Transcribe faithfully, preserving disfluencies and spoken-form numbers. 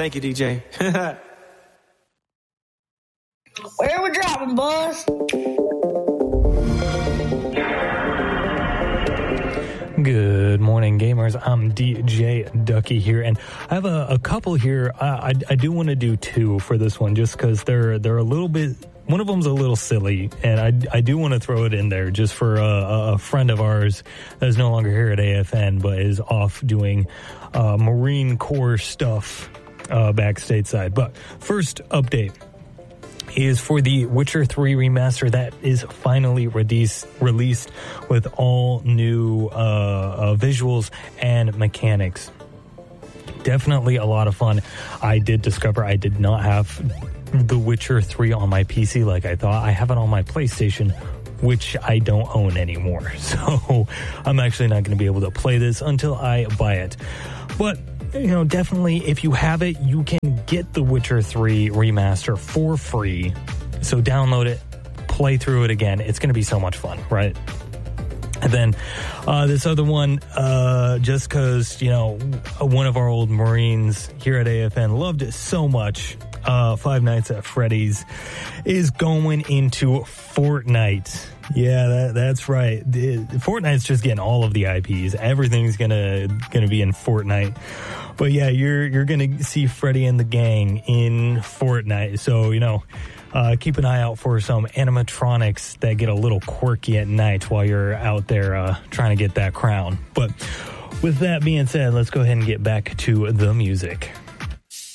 Thank you, D J. Where we dropping, boss? Good morning, gamers. I'm D J Ducky here, and I have a, a couple here. I, I, I do want to do two for this one, just because they're they're a little bit. One of them's a little silly, and I, I do want to throw it in there just for a, a friend of ours that is no longer here at A F N, but is off doing uh, Marine Corps stuff uh, back stateside. But first update is for the Witcher three remaster that is finally released, released with all new uh, uh, visuals and mechanics. Definitely a lot of fun. I did discover I did not have The Witcher three on my P C like I thought. I have it on my PlayStation, which I don't own anymore. So I'm actually not going to be able to play this until I buy it. But, you know, definitely if you have it, you can get The Witcher three remaster for free. So download it, play through it again. It's going to be so much fun, right? And then uh, this other one, uh, just because, you know, one of our old Marines here at A F N loved it so much, uh, Five Nights at Freddy's is going into Fortnite. Yeah, that, that's right. The, Fortnite's just getting all of the I Ps. Everything's gonna gonna be in Fortnite. But yeah, you're you're gonna see Freddy and the gang in Fortnite. So, you know, Uh, keep an eye out for some animatronics that get a little quirky at night while you're out there uh, trying to get that crown. But with that being said, let's go ahead and get back to the music.